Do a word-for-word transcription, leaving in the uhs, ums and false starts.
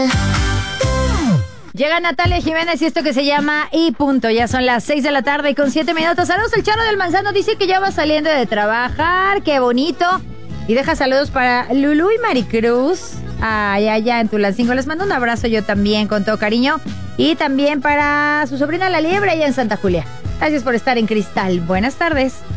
Llega Natalia Jiménez y esto que se llama Y Punto. Ya son las seis de la tarde con siete minutos. Saludos, el Charo del Manzano dice que ya va saliendo de trabajar. ¡Qué bonito! Y deja saludos para Lulú y Maricruz. Allá, allá en Tulancingo. Les mando un abrazo yo también con todo cariño. Y también para su sobrina La Liebre allá en Santa Julia. Gracias por estar en Cristal. Buenas tardes.